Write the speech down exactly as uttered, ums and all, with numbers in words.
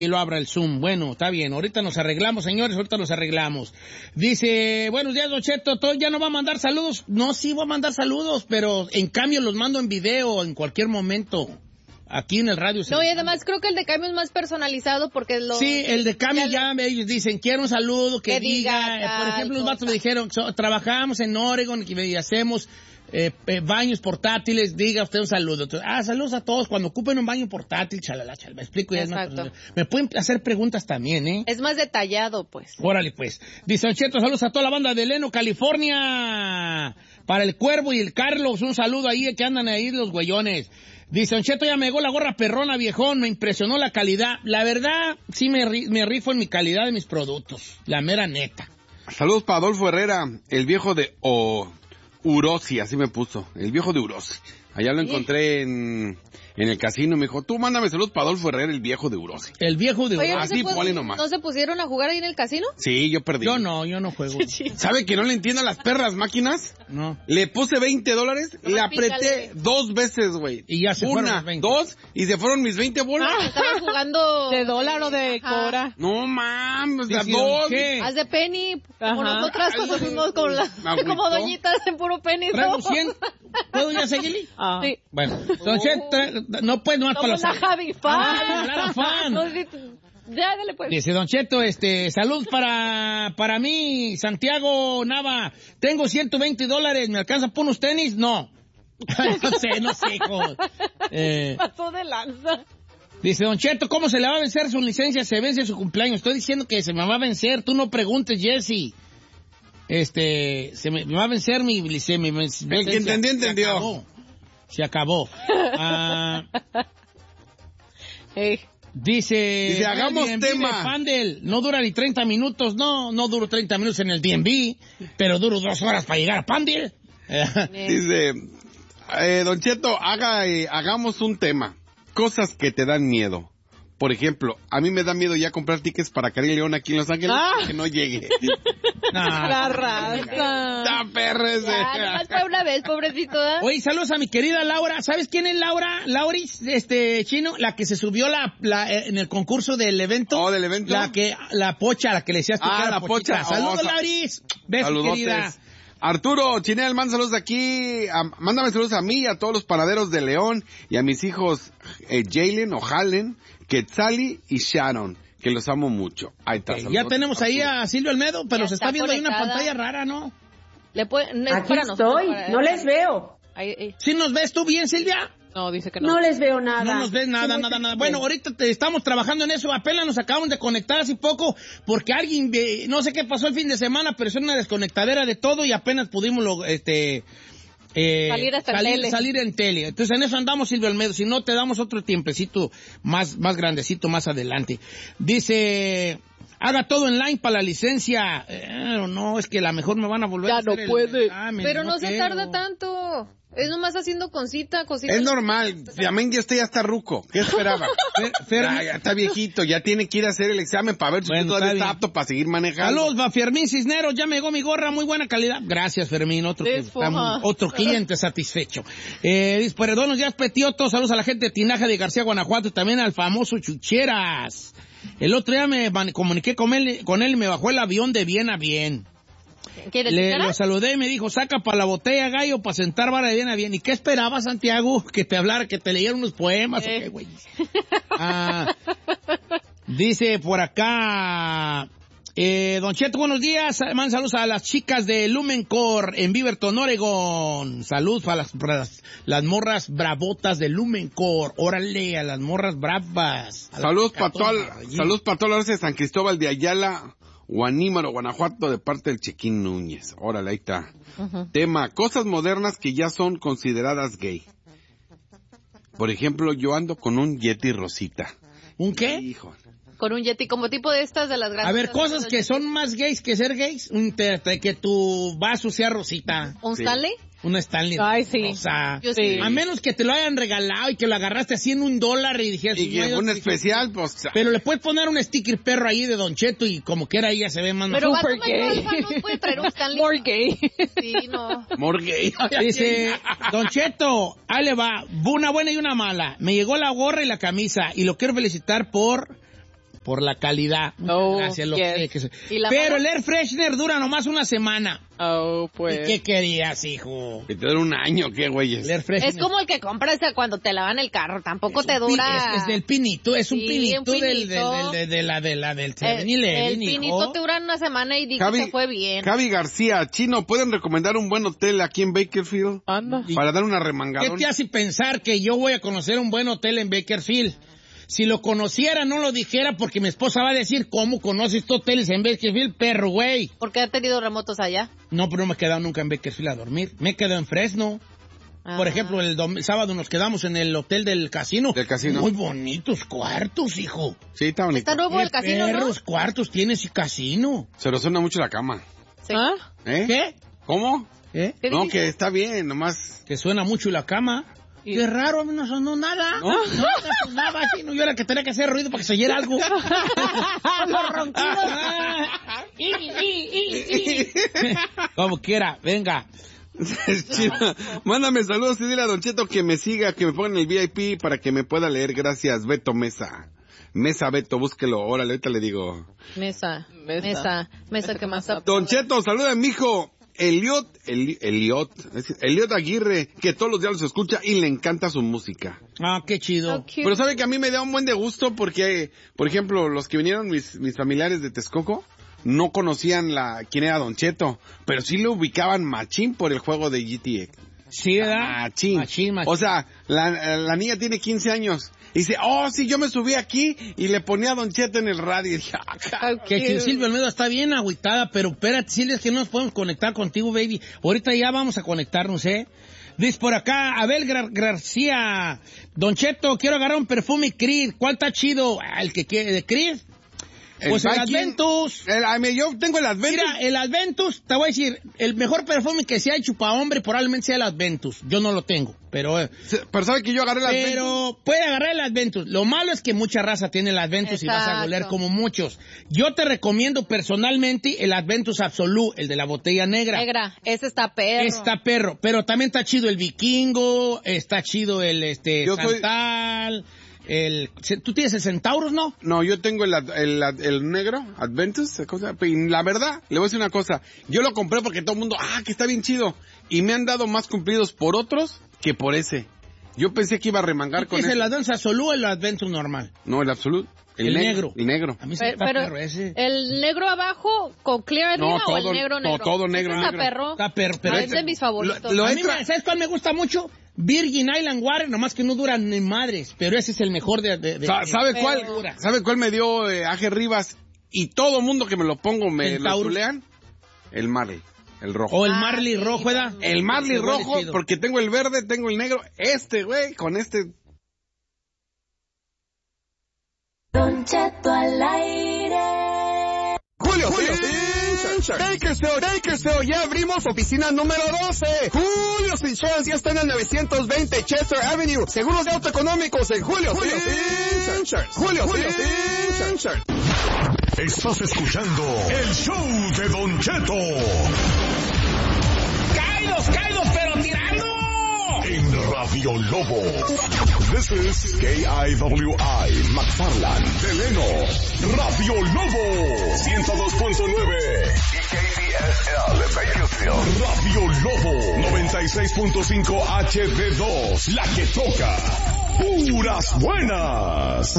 y lo abra el Zoom. Bueno, está bien. Ahorita nos arreglamos, señores. Ahorita nos arreglamos. Dice, buenos días, Don Cheto. ¿Todo ya no va a mandar saludos? No, sí voy a mandar saludos, pero en cambio los mando en video en cualquier momento. Aquí en el radio. No, y además creo que el de cambio es más personalizado porque lo... Sí, el de cambio ya, ya ellos dicen, quiero un saludo que, que diga... diga por ejemplo, los vatos me dijeron, so, trabajamos en Oregon y hacemos... Eh, eh, baños portátiles, diga usted un saludo. Entonces, ah, saludos a todos. Cuando ocupen un baño portátil, chalala, chalala. Me explico. Ya es más, me pueden hacer preguntas también, ¿eh? Es más detallado, pues. Órale, pues. Dice Don Cheto, saludos a toda la banda de Leno, California. Para el Cuervo y el Carlos, un saludo ahí que andan ahí los güeyones. Dice Don Cheto, ya me llegó la gorra perrona, viejón. Me impresionó la calidad. La verdad, sí me, me rifo en mi calidad de mis productos. La mera neta. Saludos para Adolfo Herrera, el viejo de... Oh. Urosi, así me puso, el viejo de Urosi. Allá lo encontré en, en el casino, me dijo, tú mándame saludos para Adolfo Herrera, el viejo de Urosi. El viejo de Urosi. Así, ponle nomás. ¿No se pusieron a jugar ahí en el casino? Sí, yo perdí. Yo no, yo no juego. ¿Sabe que no le entiendo a las perras máquinas? No. Le puse veinte dólares, no, le apreté pícale. dos veces, güey. Y ya se Una, fueron veinte. dos, y se fueron mis veinte bolas. Ah, estabas jugando... ¿De dólar o de cobra? No, mames, de dos. ¿Qué? Haz de penny, como nosotras cuando fuimos con la, como doñitas en puro penny. ¿Traigo cien? ¿Puedo ya seguirle? Ah. Sí. Bueno, entonces, oh. no puedes nomás para los... Como una Javi fan. Ah, fan. No, sí, ya, dale pues. Dice Don Cheto, este, salud para, para mí, Santiago Nava. Tengo ciento veinte dólares, ¿me alcanza por unos tenis? No. no sé, no sé, hijo. Eh, Pasó de lanza. Dice Don Cheto, ¿cómo se le va a vencer su licencia? Se vence su cumpleaños. Estoy diciendo que se me va a vencer. Tú no preguntes, Jesse. Este, se me, me va a vencer mi licencia. El que entendió, entendió. Se acabó. Ah, hey. Dice, dice, hagamos tema. Pandel, no dura ni treinta minutos. No, no duro treinta minutos en el D M V, pero duro dos horas para llegar a Pandel. Dice, eh, Don Cheto, haga, eh, hagamos un tema. Cosas que te dan miedo. Por ejemplo, a mí me da miedo ya comprar tickets para Cari León aquí en Los Ángeles ah. que no llegue. No, la raza. ¡Da perres! Ya, no fue una vez, pobrecito. ¿eh? Oye, saludos a mi querida Laura. ¿Sabes quién es Laura? Lauris, este, chino, la que se subió la, la en el concurso del evento. Oh, del evento. La que, la pocha, la que le decías tú ah, que era la pochita. pocha. Saludos, oh, Lauris. Besos, saludotes. querida. Arturo Chinel, manda saludos de aquí. A, mándame saludos a mí y a todos los panaderos de León y a mis hijos eh, Jalen o Halen, Quetzali y Sharon, que los amo mucho. Ahí está. Okay, ya tenemos Arturo. Ahí a Silvio Almedo, pero ya se está, está viendo conectada. Ahí una pantalla rara, ¿no? Le puede, no aquí estoy, para, no les veo. Ahí, ahí. ¿Sí nos ves tú bien, Silvia? No, dice que no. No les veo nada. No nos ves nada, nada, nada. Bueno, ahorita te estamos trabajando en eso. Apenas nos acabamos de conectar hace poco porque alguien, eh, no sé qué pasó el fin de semana, pero es una desconectadera de todo y apenas pudimos, lo, este... Eh, salir hasta salir, tele. salir en tele. Entonces en eso andamos, Silvio Almedo. Si no, te damos otro tiempecito más, más grandecito más adelante. Dice... Haga todo online para la licencia. Eh, no, es que a lo mejor me van a volver ya a hacer no puede. examen, pero no, no se quiero. tarda tanto. Es nomás haciendo cosita, cosita. Es normal. También ya está, ya está ruco. ¿Qué esperaba? ya, ya está viejito. Ya tiene que ir a hacer el examen para ver si bueno, todavía está, está apto para seguir manejando. Saludos, va Fermín Cisneros. Ya me llegó mi gorra. Muy buena calidad. Gracias, Fermín. Otro, que, estamos, otro cliente satisfecho. Eh, buenos días, Petioto. Saludos a la gente de Tinaja de García, Guanajuato. Y también al famoso Chucheras. El otro día me comuniqué con él, con él y me bajó el avión de bien a bien. Le lo saludé y me dijo, saca para la botella, gallo, para sentar vara de bien a bien. ¿Y qué esperaba, Santiago? Que te hablara, que te leyera unos poemas eh. o qué, güey. Ah, dice por acá, eh, Don Cheto, buenos días. Man, saludos a las chicas de Lumencore en Beaverton, Oregon. Saludos para las, para las, las morras bravotas de Lumencore. Órale, a las morras bravas. Saludos para todas saludos para todas las de San Cristóbal de Ayala, Guanímaro, Guanajuato, de parte del Chequín Núñez. Órale, ahí está. Uh-huh. Tema, cosas modernas que ya son consideradas gay. Por ejemplo, yo ando con un Yeti rosita. ¿Un qué? Hijo. Con un Yeti, como tipo de estas de las grandes. A ver, cosas que son más gays que ser gays. Un te, te, que tu vaso sea rosita. ¿Un sí. Stanley? Un Stanley. Ay, sí. O sea, Yo sí. A menos que te lo hayan regalado y que lo agarraste así en un dólar y dijeras... Y que un especial, pues... Pero le puedes poner un sticker perro ahí de Don Cheto y como quiera ahí ya se ve más... Pero super gay. No puede traer un Stanley. More gay. Sí, no. More gay. Dice, Don Cheto, ahí le va, una buena y una mala. Me llegó la gorra y la camisa y lo quiero felicitar por... por la calidad. Oh, Gracias, lo yes. que, que se... ¿Y la Pero mano? el air freshener dura nomás una semana. Oh, pues. ¿Y qué querías, hijo? Que te dura un año, ¿qué, güeyes? El air freshener. Es como el que compras cuando te lavan el carro. Tampoco Es te un pi- dura... Es, es del pinito, es un Sí, pinito, un del, del, pinito. del, de, de la, de la, del El, seven eleven, el pinito hijo. te dura una semana y di que Javi, se fue bien. Javi García, Chino, ¿pueden recomendar un buen hotel aquí en Bakersfield? Anda. Para dar una ¿Qué remangadón. te hace pensar que yo voy a conocer un buen hotel en Bakersfield? Si lo conociera, no lo dijera porque mi esposa va a decir, ¿cómo conoces estos hoteles en Bakersfield, perro, güey? Porque ha tenido remotos allá. No, pero no me he quedado nunca en Bakersfield a dormir. Me he quedado en Fresno. Ah. Por ejemplo, el dom- sábado nos quedamos en el hotel del casino. Del casino. Muy bonitos cuartos, hijo. Sí, está bonito. Está nuevo el Qué casino, ¿no? perros cuartos tienes y casino. Se lo suena mucho la cama. Sí. ¿Ah? ¿Eh? ¿Qué? ¿Cómo? ¿Eh? ¿Qué No, dijiste? que está bien, nomás. Que suena mucho la cama. Y- Qué raro, a mí no sonó nada. ¿No? No, no sonaba así, no, yo era que tenía que hacer ruido para que se oyera algo. Los ronquidos. Y, y, y, y. Como quiera, venga. Chino, mándame saludos y dile a Don Cheto que me siga, que me ponga en el V I P para que me pueda leer. Gracias, Beto Mesa. Mesa Beto, búsquelo. Órale, ahorita le digo. Mesa, Mesa. mesa, mesa que más... Don Cheto, saluda a mi hijo. Eliot, Eli- Eliot, es- Eliot Aguirre, que todos los días los escucha y le encanta su música. Ah, qué chido. So cute. Pero sabe que a mí me da un buen de gusto porque, por ejemplo, los que vinieron, mis, mis familiares de Texcoco, no conocían la quién era Don Cheto, pero sí lo ubicaban machín por el juego de G T A. Sí, ¿verdad? Machín. Machín, machín. O sea, la, la niña tiene quince años. Y dice, oh, sí, yo me subí aquí y le ponía a Don Cheto en el radio. Y dije, ah, ca- Que si Silvia Almeida está bien agüitada, pero espérate, Silvia, es que no nos podemos conectar contigo, baby. Ahorita ya vamos a conectarnos, ¿eh? Dice por acá, Abel Gar- García, Don Cheto, quiero agarrar un perfume Creed. ¿Cuál está chido? Ah, el que quiere, de Creed. Pues el Viking, Adventus. el- a mí, yo tengo el Adventus. Mira, el Adventus, te voy a decir, el mejor perfume que se ha hecho para hombre probablemente sea el Adventus. Yo no lo tengo, pero... eh, Se- Pero sabe que yo agarré el Adventus. Pero puede agarrar el Adventus. Lo malo es que mucha raza tiene el Adventus y vas a Exacto. oler como muchos. Yo te recomiendo personalmente el Adventus Absolut, el de la botella negra. Negra, ese está perro. Está perro, pero también está chido el Vikingo, está chido el este Yo soy- Santal, el... ¿Tú tienes el Centaurus, no? No, yo tengo el, ad- el, ad- el negro, Adventus, esa cosa. Y la verdad, le voy a decir una cosa. Yo lo compré porque todo el mundo, ah, que está bien chido. Y me han dado más cumplidos por otros que por ese. Yo pensé que iba a remangar con ¿Es ese. el Adventus Absolut o el Adventus normal? No, el absoluto. El, El neg- negro. El negro. A mí se Pero, me está pero perro ese. el negro abajo con clear No, arriba o todo- el negro no, negro. todo negro, Ese está negro. perro. Está perro, pero Ah, ese- es de mis favoritos. Lo- lo- A mí, entra- me- ¿sabes cuál me gusta mucho? Virgin Island Water, nomás que no duran ni madres, pero ese es el mejor de... de- de- Sa- ¿Sabe de- cuál? dura. ¿Sabe cuál me dio eh, Aje Rivas? Y todo mundo que me lo pongo me lo Centaurus. chulean. El Marley, el rojo. O el Ah, Marley sí, rojo, ¿verdad? El Marley Ese huele rojo, chido. porque tengo el verde, tengo el negro. Este, güey, con este... Don Cheto al aire. Julio, Julio Insurance. Bakersfield, Bakersfield, ya abrimos oficina número doce. Julio Insurance ya está en el novecientos veinte Chester Avenue. Seguros de auto económicos en Julio Insurance. Julio Insurance. Estás escuchando el show de Don Cheto. ¡Caídos, caídos, pero tirando! En Radio Lobo. This is K I W I, McFarland, Deleno, Radio Lobo, ciento dos punto nueve. Y K D S L, Bakersfield. Radio Lobo, noventa y seis punto cinco H D dos, la que toca. Puras buenas.